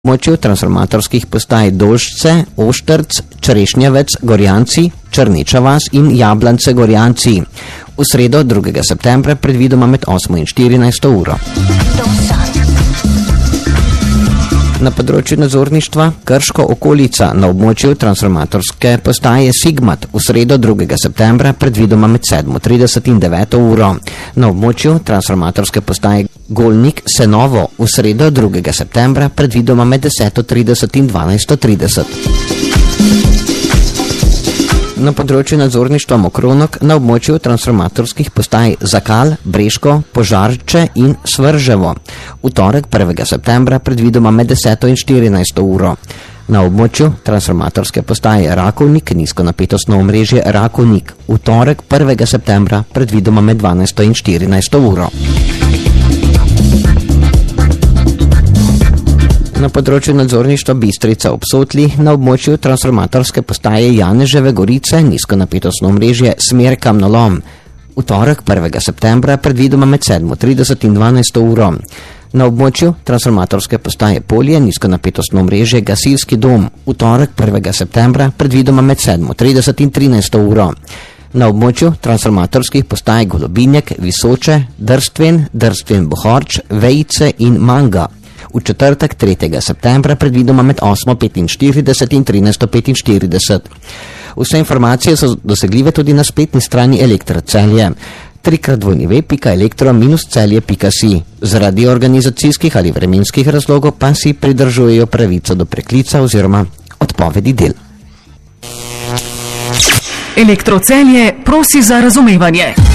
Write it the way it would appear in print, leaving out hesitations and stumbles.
območju transformatorskih postaj Dolžce, Oštrc, Črešnjevec, Gorjanci, Črneča vas in Jablance, Gorjanci. V sredo 2. septembra predvidoma med 8 in 14 uro. Na področju nadzorništva Krško okolica na območju transformatorske postaje Sigmat v sredo 2. septembra predvidoma med 7:30 in 9 uro. Na območju transformatorske postaje Golnik Senovo v sredo 2. septembra predvidoma med 10:30 in 12:30. Na področju nadzorništva Mokronok na območju transformatorskih postaj Zakal, Breško, Požarče in Svrževo. V torek 1. septembra predvidoma med 10 in 14 uro. Na območju transformatorske postaje Rakovnik, nizkonapetostno omrežje Rakovnik. V torek 1. septembra predvidoma med 12 in 14 uro. Na področju nadzorništva Bistrica ob Sotli na območju transformatorske postaje Janeževe Gorice, nizkonapetostno omrežje smer Kamnolom. V torek 1. septembra predvidoma med 7:30 in 12 uro. Na območju transformatorske postaje Polje, nizkonapetostno omrežje Gasilski dom. V torek 1. septembra predvidoma med 7:30 in 13 uro. Na območju transformatorskih postaj Golobinjek, Visoče, Drstven Bohorč, Vejice in Manga. V četrtek 3. septembra predvidoma med 8:45 in 13:45. Vse informacije so dosegljive tudi na spletni strani Elektrocelje. www.elektro-celje.si. Zaradi organizacijskih ali vremenskih razlogov pa si pridržujejo pravico do preklica oziroma odpovedi del. Elektrocelje prosi za razumevanje.